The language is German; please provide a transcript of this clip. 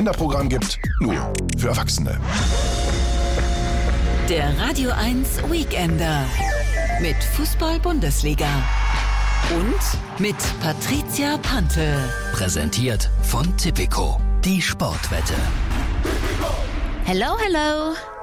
Kinderprogramm gibt, nur für Erwachsene. Der Radio 1 Weekender mit Fußball-Bundesliga und mit Patricia Pantl. Präsentiert von Tipico, die Sportwette. Hello, hello.